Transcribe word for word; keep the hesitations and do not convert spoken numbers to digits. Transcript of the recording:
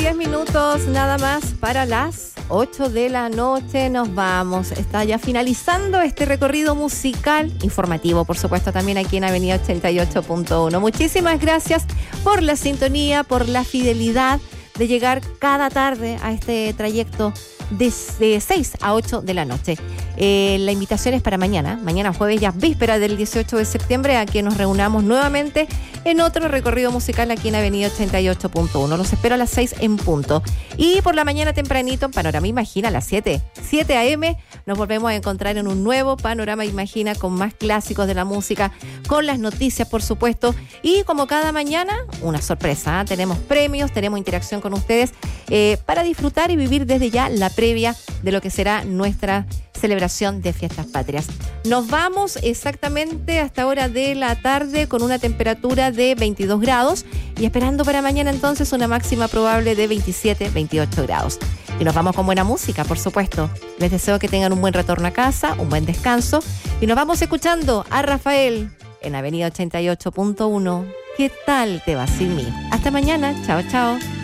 diez minutos nada más para las ocho de la noche. Nos vamos. Está ya finalizando este recorrido musical, informativo, por supuesto, también aquí en Avenida ochenta y ocho punto uno. Muchísimas gracias por la sintonía, por la fidelidad de llegar cada tarde a este trayecto de seis a ocho de la noche. Eh, la invitación es para mañana, mañana jueves, ya víspera del dieciocho de septiembre, a que nos reunamos nuevamente en otro recorrido musical aquí en Avenida ochenta y ocho punto uno. Los espero a las seis en punto. Y por la mañana tempranito, en Panorama Imagina, a las siete, siete a eme, nos volvemos a encontrar en un nuevo Panorama Imagina con más clásicos de la música, con las noticias, por supuesto, y como cada mañana, una sorpresa, ¿eh? Tenemos premios, tenemos interacción con ustedes eh, para disfrutar y vivir desde ya la previa de lo que será nuestra celebración de Fiestas Patrias. Nos vamos exactamente hasta hora de la tarde con una temperatura de veintidós grados y esperando para mañana entonces una máxima probable de veintisiete, veintiocho grados. Y nos vamos con buena música, por supuesto. Les deseo que tengan un buen retorno a casa, un buen descanso y nos vamos escuchando a Rafael en Avenida ochenta y ocho punto uno. ¿Qué tal te va sin mí? Hasta mañana. Chao, chao.